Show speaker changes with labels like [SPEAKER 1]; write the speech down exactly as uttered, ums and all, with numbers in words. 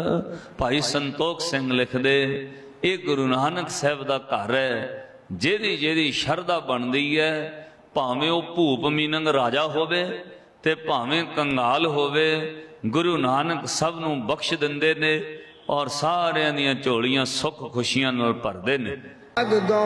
[SPEAKER 1] भाई संतोख सिंह लिखदे ये गुरु नानक साहब दा घर है, जेदी जेदी शरदा बनदी है, भावें वो भूप मीनंग राजा होवे ते भावें कंगाल होवे, गुरु नानक सब नूं बख्श दिंदे ने और सारियां दियां झोलियां सुख खुशियां नाल भरदे ने।